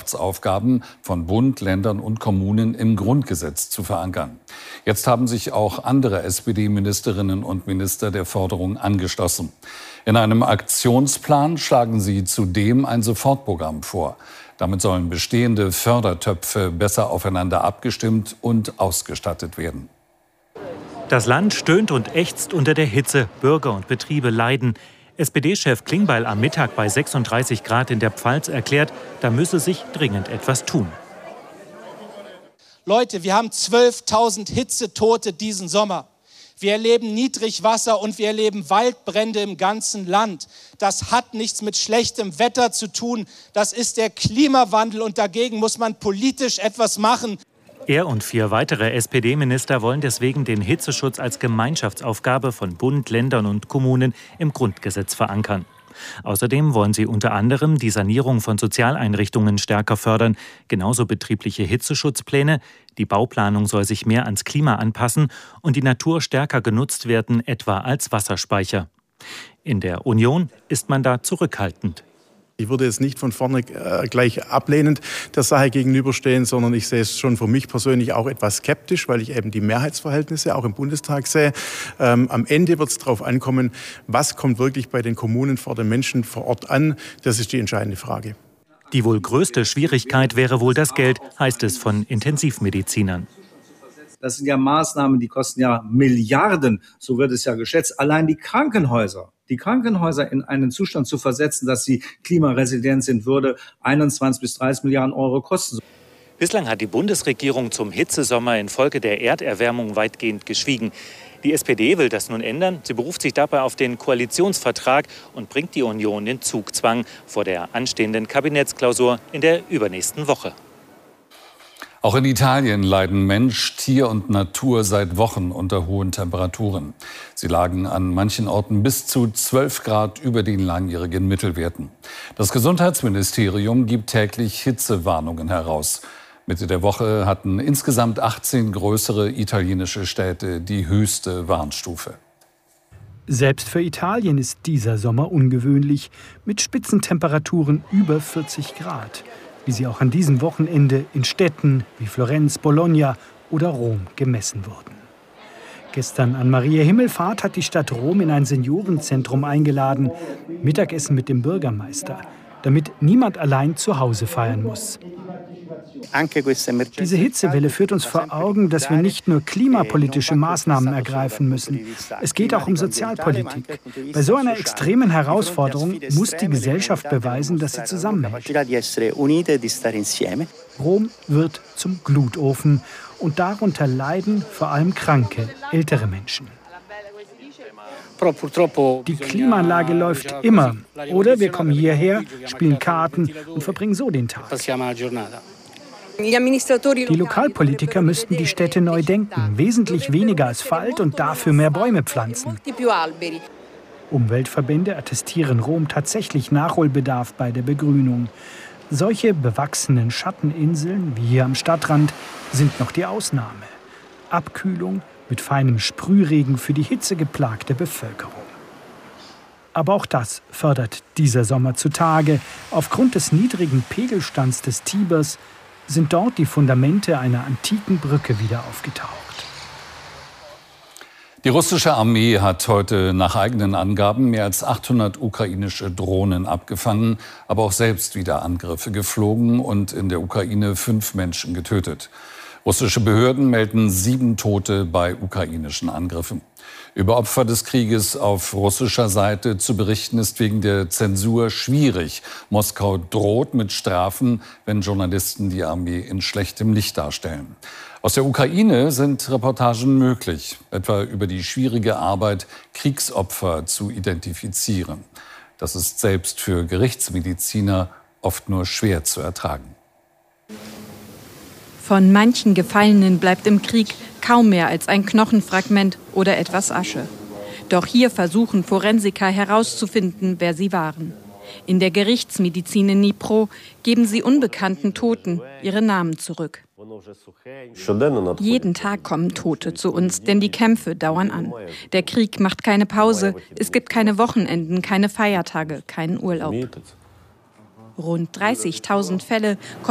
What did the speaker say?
Gemeinschaftsaufgaben von Bund, Ländern und Kommunen im Grundgesetz zu verankern. Jetzt haben sich auch andere SPD-Ministerinnen und Minister der Forderung angeschlossen. In einem Aktionsplan schlagen sie zudem ein Sofortprogramm vor. Damit sollen bestehende Fördertöpfe besser aufeinander abgestimmt und ausgestattet werden. Das Land stöhnt und ächzt unter der Hitze. Bürger und Betriebe leiden. SPD-Chef Klingbeil am Mittag bei 36 Grad in der Pfalz erklärt, da müsse sich dringend etwas tun. Leute, wir haben 12.000 Hitzetote diesen Sommer. Wir erleben Niedrigwasser und wir erleben Waldbrände im ganzen Land. Das hat nichts mit schlechtem Wetter zu tun. Das ist der Klimawandel und dagegen muss man politisch etwas machen. Er und 4 weitere SPD-Minister wollen deswegen den Hitzeschutz als Gemeinschaftsaufgabe von Bund, Ländern und Kommunen im Grundgesetz verankern. Außerdem wollen sie unter anderem die Sanierung von Sozialeinrichtungen stärker fördern, genauso betriebliche Hitzeschutzpläne. Die Bauplanung soll sich mehr ans Klima anpassen und die Natur stärker genutzt werden, etwa als Wasserspeicher. In der Union ist man da zurückhaltend. Ich würde jetzt nicht von vorne gleich ablehnend der Sache gegenüberstehen, sondern ich sehe es schon für mich persönlich auch etwas skeptisch, weil ich eben die Mehrheitsverhältnisse auch im Bundestag sehe. Am Ende wird es darauf ankommen, was kommt wirklich bei den Kommunen vor den Menschen vor Ort an. Das ist die entscheidende Frage. Die wohl größte Schwierigkeit wäre wohl das Geld, heißt es von Intensivmedizinern. Das sind ja Maßnahmen, die kosten ja Milliarden, so wird es ja geschätzt. Allein die Krankenhäuser in einen Zustand zu versetzen, dass sie klimaresilient sind, würde 21 bis 30 Milliarden Euro kosten. Bislang hat die Bundesregierung zum Hitzesommer infolge der Erderwärmung weitgehend geschwiegen. Die SPD will das nun ändern. Sie beruft sich dabei auf den Koalitionsvertrag und bringt die Union in Zugzwang vor der anstehenden Kabinettsklausur in der übernächsten Woche. Auch in Italien leiden Mensch, Tier und Natur seit Wochen unter hohen Temperaturen. Sie lagen an manchen Orten bis zu 12 Grad über den langjährigen Mittelwerten. Das Gesundheitsministerium gibt täglich Hitzewarnungen heraus. Mitte der Woche hatten insgesamt 18 größere italienische Städte die höchste Warnstufe. Selbst für Italien ist dieser Sommer ungewöhnlich, mit Spitzentemperaturen über 40 Grad. Wie sie auch an diesem Wochenende in Städten wie Florenz, Bologna oder Rom gemessen wurden. Gestern an Maria Himmelfahrt hat die Stadt Rom in ein Seniorenzentrum eingeladen, Mittagessen mit dem Bürgermeister, damit niemand allein zu Hause feiern muss. Diese Hitzewelle führt uns vor Augen, dass wir nicht nur klimapolitische Maßnahmen ergreifen müssen. Es geht auch um Sozialpolitik. Bei so einer extremen Herausforderung muss die Gesellschaft beweisen, dass sie zusammenhält. Rom wird zum Glutofen und darunter leiden vor allem kranke, ältere Menschen. Die Klimaanlage läuft immer. Oder wir kommen hierher, spielen Karten und verbringen so den Tag. Die Lokalpolitiker müssten die Städte neu denken, wesentlich weniger Asphalt und dafür mehr Bäume pflanzen. Umweltverbände attestieren Rom tatsächlich Nachholbedarf bei der Begrünung. Solche bewachsenen Schatteninseln wie hier am Stadtrand sind noch die Ausnahme. Abkühlung mit feinem Sprühregen für die hitzegeplagte Bevölkerung. Aber auch das fördert dieser Sommer zutage. Aufgrund des niedrigen Pegelstands des Tibers sind dort die Fundamente einer antiken Brücke wieder aufgetaucht. Die russische Armee hat heute nach eigenen Angaben mehr als 800 ukrainische Drohnen abgefangen, aber auch selbst wieder Angriffe geflogen und in der Ukraine 5 Menschen getötet. Russische Behörden melden 7 Tote bei ukrainischen Angriffen. Über Opfer des Krieges auf russischer Seite zu berichten, ist wegen der Zensur schwierig. Moskau droht mit Strafen, wenn Journalisten die Armee in schlechtem Licht darstellen. Aus der Ukraine sind Reportagen möglich, etwa über die schwierige Arbeit, Kriegsopfer zu identifizieren. Das ist selbst für Gerichtsmediziner oft nur schwer zu ertragen. Von manchen Gefallenen bleibt im Krieg kaum mehr als ein Knochenfragment oder etwas Asche. Doch hier versuchen Forensiker herauszufinden, wer sie waren. In der Gerichtsmedizin in Dnipro geben sie unbekannten Toten ihre Namen zurück. Jeden Tag kommen Tote zu uns, denn die Kämpfe dauern an. Der Krieg macht keine Pause, es gibt keine Wochenenden, keine Feiertage, keinen Urlaub. Rund 30.000 Fälle